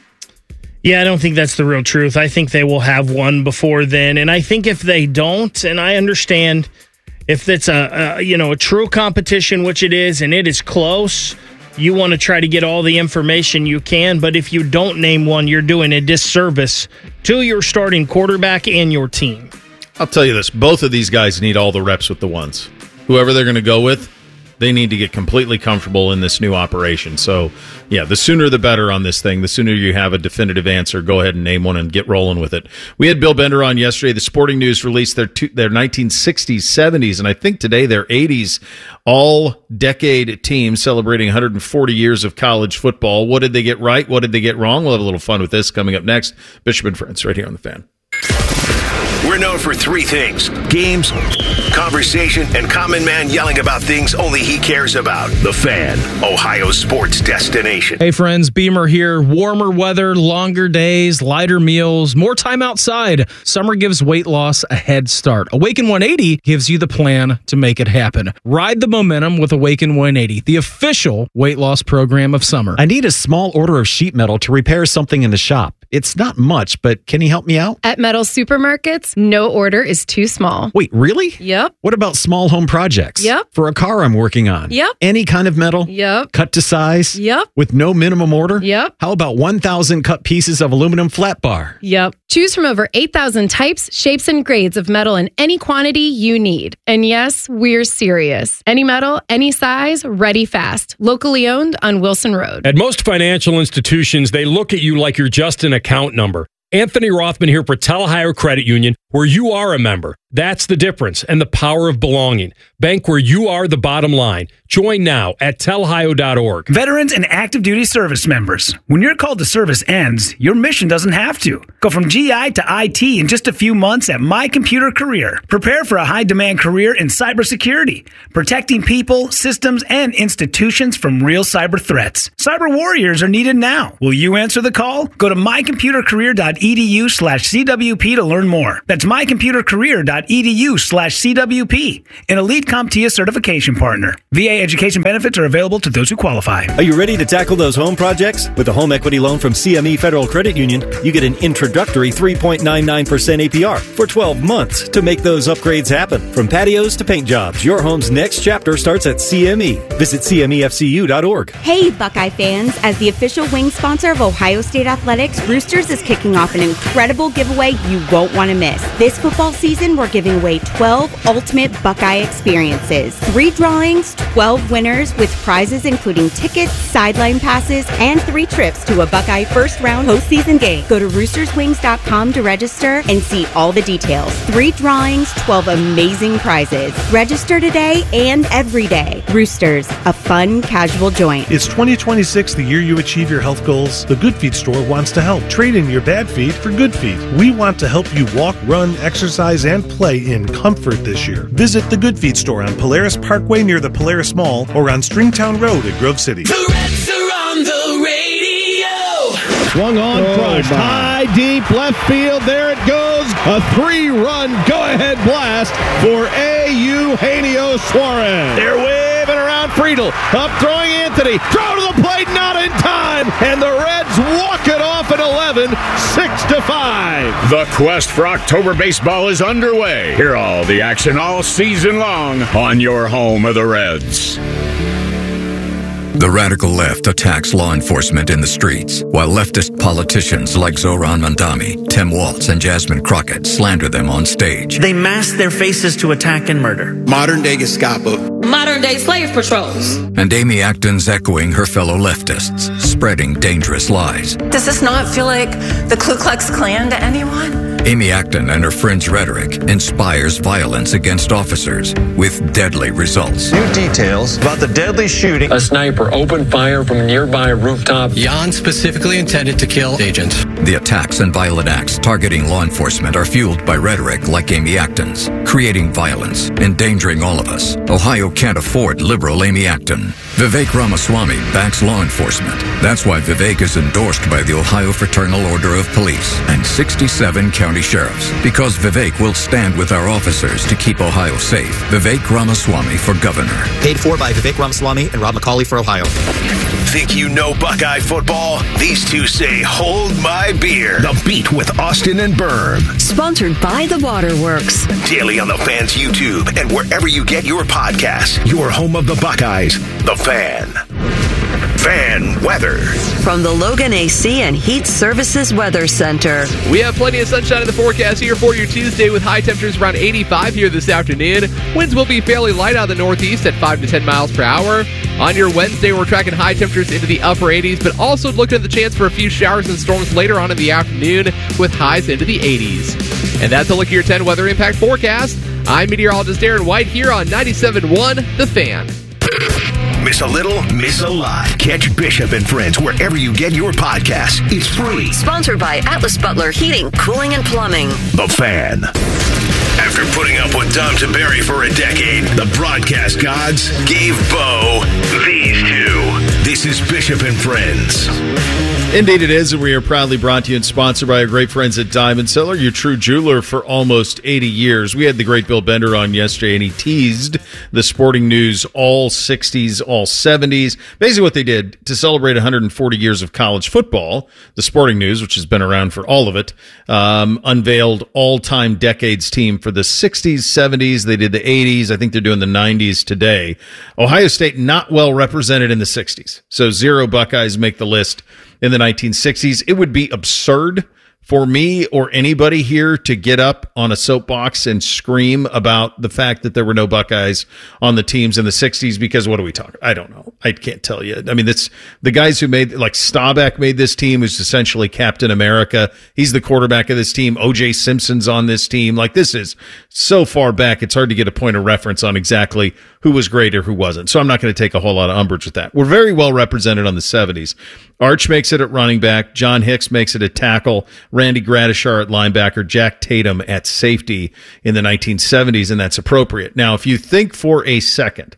Yeah, I don't think that's the real truth. I think they will have one before then. And I think if they don't, and I understand if it's a true competition, which it is, and it is close, you want to try to get all the information you can. But if you don't name one, you're doing a disservice to your starting quarterback and your team. I'll tell you this. Both of these guys need all the reps with the ones. Whoever they're going to go with, they need to get completely comfortable in this new operation. So, yeah, the sooner the better on this thing. The sooner you have a definitive answer, go ahead and name one and get rolling with it. We had Bill Bender on yesterday. The Sporting News released their 1960s, 70s, and I think today their 80s all-decade team celebrating 140 years of college football. What did they get right? What did they get wrong? We'll have a little fun with this coming up next. Bishop and Friends right here on The Fan. We're known for three things: games, conversation, and Common Man yelling about things only he cares about. The Fan, Ohio's sports destination. Hey friends, Beamer here. Warmer weather, longer days, lighter meals, more time outside. Summer gives weight loss a head start. Awaken 180 gives you the plan to make it happen. Ride the momentum with Awaken 180, the official weight loss program of summer. I need a small order of sheet metal to repair something in the shop. It's not much, but can you help me out? At Metal Supermarkets, no order is too small. Wait, really? Yep. What about small home projects? Yep. For a car I'm working on? Yep. Any kind of metal? Yep. Cut to size? Yep. With no minimum order? Yep. How about 1,000 cut pieces of aluminum flat bar? Yep. Choose from over 8,000 types, shapes, and grades of metal in any quantity you need. And yes, we're serious. Any metal, any size, ready fast. Locally owned on Wilson Road. At most financial institutions, they look at you like you're just an account number. Anthony Rothman here for Telehire Credit Union, where you are a member. That's the difference and the power of belonging. Bank where you are the bottom line. Join now at telhio.org. Veterans and active duty service members. When your call to service ends, your mission doesn't have to. Go from GI to IT in just a few months at My Computer Career. Prepare for a high-demand career in cybersecurity, protecting people, systems, and institutions from real cyber threats. Cyber warriors are needed now. Will you answer the call? Go to mycomputercareer.edu/CWP to learn more. That's mycomputercareer.edu/CWP, an elite CompTIA certification partner. VA education benefits are available to those who qualify. Are you ready to tackle those home projects? With a home equity loan from CME Federal Credit Union, you get an introductory 3.99% APR for 12 months to make those upgrades happen. From patios to paint jobs, your home's next chapter starts at CME. Visit CMEFCU.org. Hey, Buckeye fans. As the official wing sponsor of Ohio State Athletics, Roosters is kicking off an incredible giveaway you won't want to miss. This football season, we're giving away 12 ultimate Buckeye experiences. 3 drawings, 12 winners with prizes including tickets, sideline passes, and 3 trips to a Buckeye first-round postseason game. Go to roosterswings.com to register and see all the details. 3 drawings, 12 amazing prizes. Register today and every day. Roosters, a fun, casual joint. It's 2026, the year you achieve your health goals. The Good Feet store wants to help. Trade in your bad feet for good feet. We want to help you walk, run, exercise, and play in comfort this year. Visit the Good Feet store on Polaris Parkway near the Polaris Mall or on Stringtown Road at Grove City. The Reds are on the radio. Swung on, crushed, high, deep, left field. There it goes. A 3-run go-ahead blast for Eugenio Suarez. They're waving around Friedel. Up throwing Anthony. Throw to the plate, not in time. And the Reds walk it off at 11, 6-5. The quest for October baseball is underway. Hear all the action all season long on your home of the Reds. The radical left attacks law enforcement in the streets, while leftist politicians like Zohran Mandami, Tim Walz, and Jasmine Crockett slander them on stage. They mask their faces to attack and murder. Modern-day Gestapo. Modern-day slave patrols. And Amy Acton's echoing her fellow leftists, spreading dangerous lies. Does this not feel like the Ku Klux Klan to anyone? Amy Acton and her friends' rhetoric inspires violence against officers with deadly results. New details about the deadly shooting. A sniper opened fire from a nearby rooftop. Jan specifically intended to kill agents. The attacks and violent acts targeting law enforcement are fueled by rhetoric like Amy Acton's, creating violence, endangering all of us. Ohio can't afford liberal Amy Acton. Vivek Ramaswamy backs law enforcement. That's why Vivek is endorsed by the Ohio Fraternal Order of Police and 67 county sheriffs. Because Vivek will stand with our officers to keep Ohio safe. Vivek Ramaswamy for governor. Paid for by Vivek Ramaswamy and Rob McCauley for Ohio. Think you know Buckeye football? These two say, hold my beer. The Beat with Austin and Berm. Sponsored by The Waterworks. Daily on the Fan's YouTube and wherever you get your podcasts. Your home of the Buckeyes, The Fan. Fan weather. From the Logan AC and Heat Services Weather Center. We have plenty of sunshine in the forecast here for your Tuesday with high temperatures around 85 here this afternoon. Winds will be fairly light out of the northeast at 5 to 10 miles per hour. On your Wednesday, we're tracking high temperatures into the upper 80s, but also looking at the chance for a few showers and storms later on in the afternoon with highs into the 80s. And that's a look at your 10 weather impact forecast. I'm meteorologist Aaron White here on 97.1 The Fan. Miss a little, miss a lot. Catch Bishop and Friends wherever you get your podcasts. It's free. Sponsored by Atlas Butler Heating, Cooling, and Plumbing. The Fan. After putting up with Dom Tiberi for a decade, the broadcast gods gave Bo these two. This is Bishop and Friends. Indeed it is, and we are proudly brought to you and sponsored by our great friends at Diamond Cellar, your true jeweler for almost 80 years. We had the great Bill Bender on yesterday, and he teased the sporting news all 60s, all 70s. Basically what they did to celebrate 140 years of college football, the sporting news, which has been around for all of it, unveiled all-time decades team for the 60s, 70s. They did the 80s. I think they're doing the 90s today. Ohio State not well represented in the 60s. So 0 Buckeyes make the list in the 1960s. It would be absurd for me or anybody here to get up on a soapbox and scream about the fact that there were no Buckeyes on the teams in the 60s, because what are we talking? I don't know. I can't tell you. I mean, that's the guys who made, like Staubach made this team, who's essentially Captain America. He's the quarterback of this team. O.J. Simpson's on this team. Like, this is so far back, it's hard to get a point of reference on exactly who was great or who wasn't. So I'm not going to take a whole lot of umbrage with that. We're very well represented on the 70s. Arch makes it at running back. John Hicks makes it at tackle. Randy Gradishar at linebacker. Jack Tatum at safety in the 1970s, and that's appropriate. Now, if you think for a second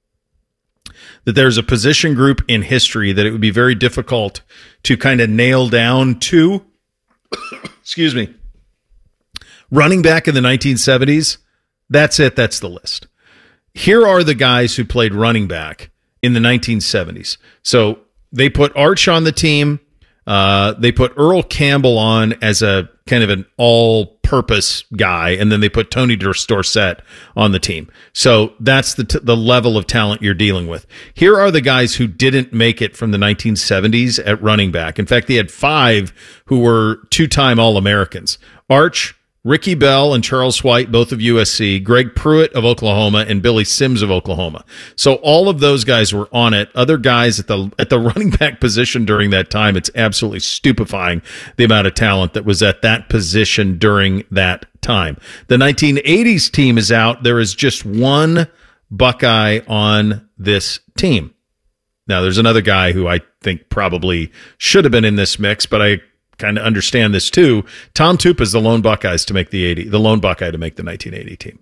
that there's a position group in history that it would be very difficult to kind of nail down to, excuse me, running back in the 1970s, that's it. That's the list. Here are the guys who played running back in the 1970s. So they put Arch on the team. They put Earl Campbell on as a kind of an all-purpose guy, and then they put Tony Dorsett on the team. So that's the level of talent you're dealing with. Here are the guys who didn't make it from the 1970s at running back. In fact, they had 5 who were 2-time All-Americans. Arch, Ricky Bell and Charles White, both of USC, Greg Pruitt of Oklahoma, and Billy Sims of Oklahoma. So all of those guys were on it. Other guys at the running back position during that time, it's absolutely stupefying the amount of talent that was at that position during that time. The 1980s team is out. There is just one Buckeye on this team. Now, there's another guy who I think probably should have been in this mix, but I kind of understand this too. Tom Tupa is the lone Buckeye to make the 1980 team.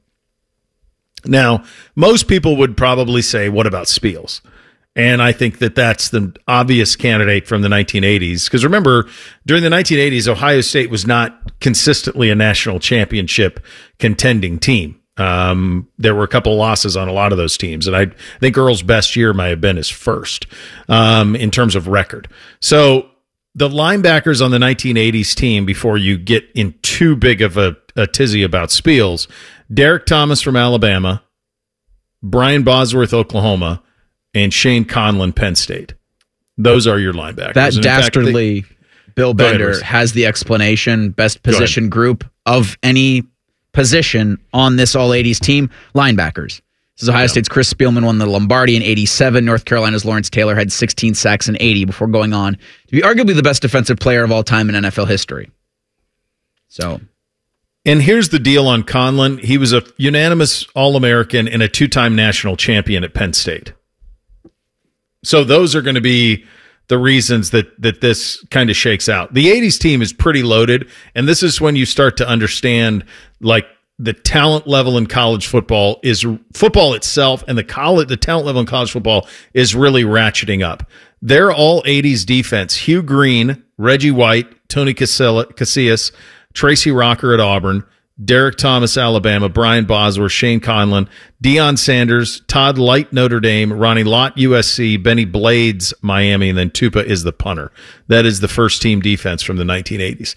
Now, most people would probably say, what about Spiels? And I think that that's the obvious candidate from the 1980s. Because remember, during the 1980s, Ohio State was not consistently a national championship contending team. There were a couple losses on a lot of those teams, and I think Earl's best year might have been his first in terms of record. So the linebackers on the 1980s team, before you get in too big of a tizzy about Spiels, Derek Thomas from Alabama, Brian Bosworth, Oklahoma, and Shane Conlon, Penn State. Those are your linebackers. That dastardly Bill Bender has the explanation, best position group of any position on this all-80s team, linebackers. This is Ohio State's Chris Spielman won the Lombardi in 87. North Carolina's Lawrence Taylor had 16 sacks in 80 before going on to be arguably the best defensive player of all time in NFL history. So, and here's the deal on Conlon. He was a unanimous All-American and a 2-time national champion at Penn State. So those are going to be the reasons that this kind of shakes out. The 80s team is pretty loaded, and this is when you start to understand, like, the talent level in college football is football itself, and the talent level in college football is really ratcheting up. They're all 80s defense. Hugh Green, Reggie White, Tony Casillas, Tracy Rocker at Auburn, Derek Thomas, Alabama, Brian Bosworth, Shane Conlon, Deion Sanders, Todd Light, Notre Dame, Ronnie Lott, USC, Benny Blades, Miami, and then Tupa is the punter. That is the first team defense from the 1980s.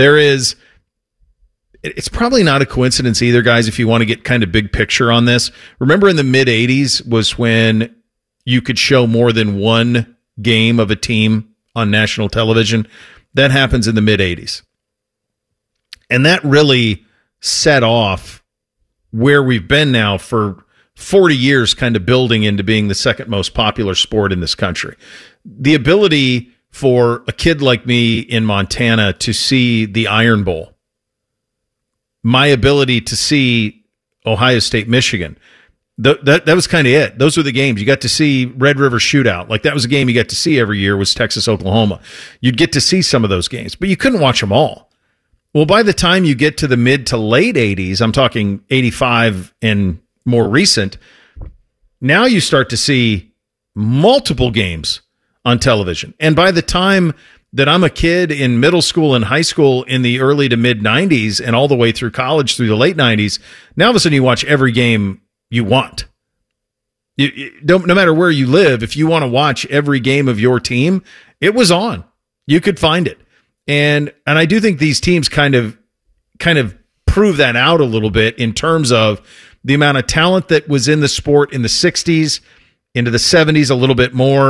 It's probably not a coincidence either, guys, if you want to get kind of big picture on this. Remember in the mid-'80s was when you could show more than one game of a team on national television? That happens in the mid-'80s. And that really set off where we've been now for 40 years, kind of building into being the second most popular sport in this country. The ability for a kid like me in Montana to see the Iron Bowl, my ability to see Ohio State, Michigan, that was kind of it. Those were the games. You got to see Red River Shootout. Like, that was a game you got to see every year, was Texas, Oklahoma. You'd get to see some of those games, but you couldn't watch them all. Well, by the time you get to the mid to late 80s, I'm talking 85 and more recent, now you start to see multiple games on television. And by the time that I'm a kid in middle school and high school in the early to mid 90s and all the way through college through the late 90s, now all of a sudden you watch every game you want. No matter where you live, if you want to watch every game of your team, it was on. You could find it. And I do think these teams kind of prove that out a little bit in terms of the amount of talent that was in the sport in the 60s, into the 70s a little bit more,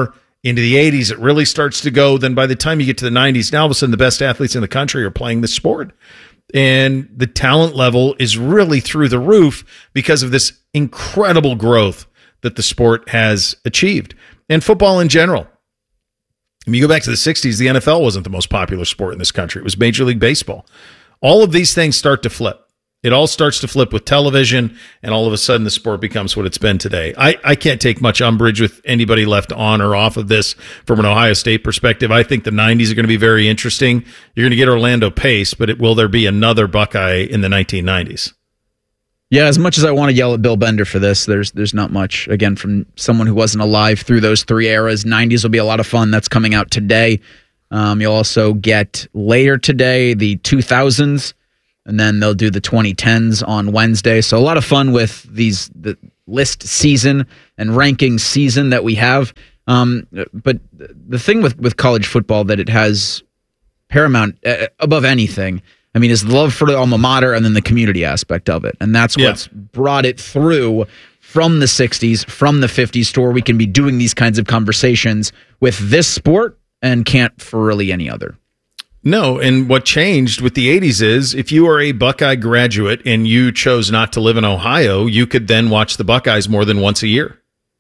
Into the 80s, it really starts to go. Then by the time you get to the 90s, now all of a sudden the best athletes in the country are playing this sport. And the talent level is really through the roof because of this incredible growth that the sport has achieved. And football in general. When you go back to the 60s, the NFL wasn't the most popular sport in this country. It was Major League Baseball. All of these things start to flip. It all starts to flip with television, and all of a sudden the sport becomes what it's been today. I can't take much umbrage with anybody left on or off of this from an Ohio State perspective. I think the 90s are going to be very interesting. You're going to get Orlando Pace, but will there be another Buckeye in the 1990s? Yeah, as much as I want to yell at Bill Bender for this, there's not much. Again, from someone who wasn't alive through those three eras, 90s will be a lot of fun. That's coming out today. You'll also get later today the 2000s, and then they'll do the 2010s on Wednesday. So a lot of fun with the list season and ranking season that we have. But the thing with college football that it has paramount above anything, I mean, is the love for the alma mater and then the community aspect of it. And that's what's brought it through from the 60s, from the 50s to where we can be doing these kinds of conversations with this sport and can't for really any other. No, and what changed with the 80s is if you are a Buckeye graduate and you chose not to live in Ohio, you could then watch the Buckeyes more than once a year.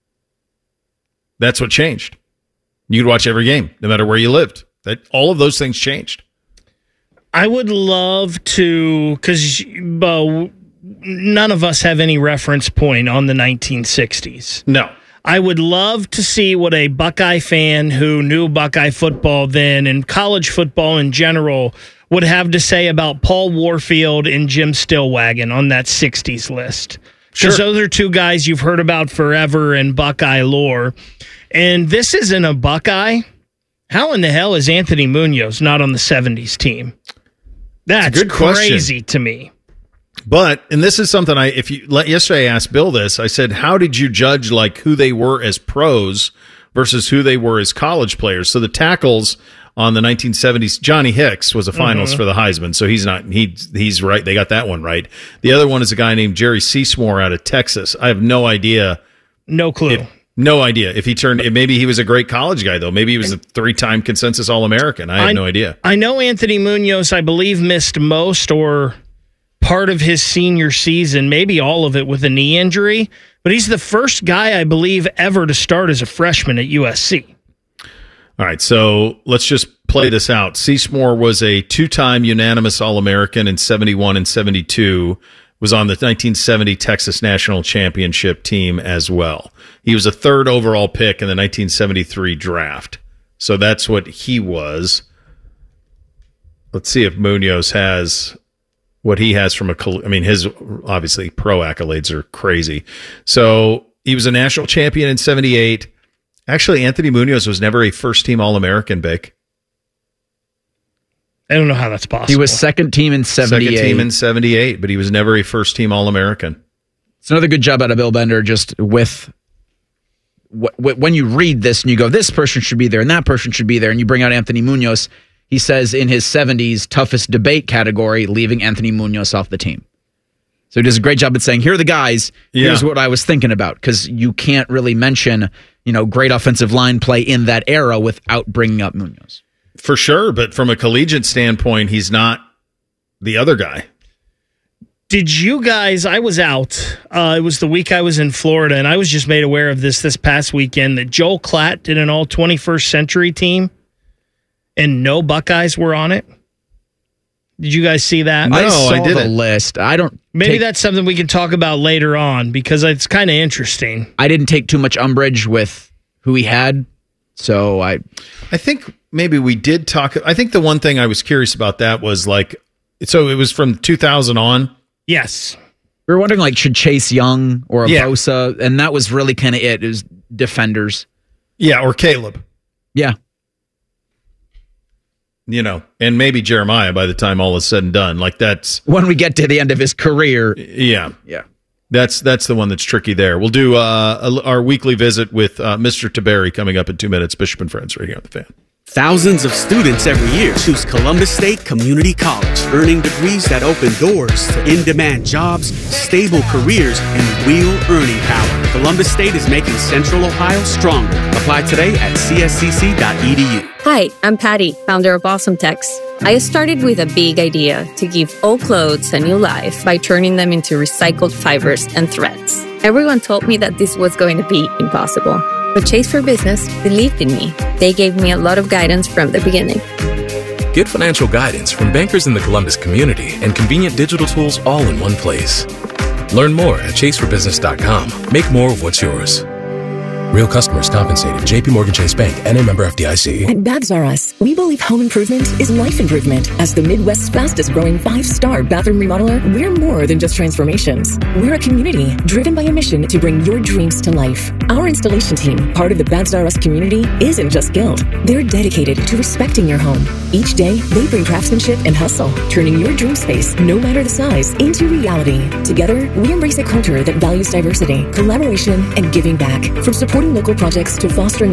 That's what changed. You could watch every game, no matter where you lived. All of those things changed. I would love to, because none of us have any reference point on the 1960s. No. I would love to see what a Buckeye fan who knew Buckeye football then and college football in general would have to say about Paul Warfield and Jim Stillwagon on that 60s list. Because those are two guys you've heard about forever in Buckeye lore. And this isn't a Buckeye. How in the hell is Anthony Munoz not on the 70s team? That's crazy to me. But, and this is something yesterday I asked Bill this, I said, how did you judge like who they were as pros versus who they were as college players? So the tackles on the 1970s, Johnny Hicks was a finalist for the Heisman. So he's right. They got that one right. The other one is a guy named Jerry Seasmore out of Texas. I have no idea. No clue. No idea if he maybe he was a great college guy though. Maybe he was a 3-time consensus All-American. I have no idea. I know Anthony Munoz, I believe, missed most or part of his senior season, maybe all of it with a knee injury, but he's the first guy, I believe, ever to start as a freshman at USC. All right, so let's just play this out. Seasmore was a 2-time unanimous All-American in 71 and 72, was on the 1970 Texas National Championship team as well. He was a 3rd overall pick in the 1973 draft. So that's what he was. Let's see if Munoz has what he has from his obviously pro accolades are crazy. So he was a national champion in 78. Actually, Anthony Munoz was never a first-team All-American, Bake. I don't know how that's possible. He was second team in 78. Second team in 78, but he was never a first-team All-American. It's another good job out of Bill Bender just with when you read this and you go, this person should be there and that person should be there, and you bring out Anthony Munoz, he says in his 70s toughest debate category, leaving Anthony Munoz off the team. So he does a great job at saying, here are the guys, here's what I was thinking about, because you can't really mention, great offensive line play in that era without bringing up Munoz. For sure, but from a collegiate standpoint, he's not the other guy. Did you guys, I was out, it was the week I was in Florida, and I was just made aware of this past weekend, that Joel Klatt did an all 21st century team, and no Buckeyes were on it. Did you guys see that? No, I didn't. The list. Maybe that's something we can talk about later on, because it's kind of interesting. I didn't take too much umbrage with who he had, so I think maybe we did talk. I think the one thing I was curious about that was so it was from 2000 on. Yes. We were wondering should Chase Young or Bosa, and that was really kind of it. It was defenders. Yeah, or Caleb. Yeah. And maybe Jeremiah by the time all is said and done. That's when we get to the end of his career. Yeah. Yeah. That's the one that's tricky there. We'll do our weekly visit with Mr. Taberi coming up in 2 minutes. Bishop and Friends right here on The Fan. Thousands of students every year choose Columbus State Community College, earning degrees that open doors to in-demand jobs, stable careers, and real earning power. Columbus State is making Central Ohio stronger. Apply today at cscc.edu. Hi, I'm Patty, founder of Awesome Tex. I started with a big idea to give old clothes a new life by turning them into recycled fibers and threads. Everyone told me that this was going to be impossible. But Chase for Business believed in me. They gave me a lot of guidance from the beginning. Get financial guidance from bankers in the Columbus community and convenient digital tools all in one place. Learn more at chaseforbusiness.com. Make more of what's yours. Real customers compensated. JP Morgan Chase Bank, N.A. member FDIC. At Babs R Us, we believe home improvement is life improvement. As the Midwest's fastest growing 5-star bathroom remodeler, we're more than just transformations. We're a community driven by a mission to bring your dreams to life. Our installation team, part of the Babs R Us community, isn't just skilled. They're dedicated to respecting your home. Each day, they bring craftsmanship and hustle, turning your dream space, no matter the size, into reality. Together, we embrace a culture that values diversity, collaboration, and giving back. From supporting local projects to fostering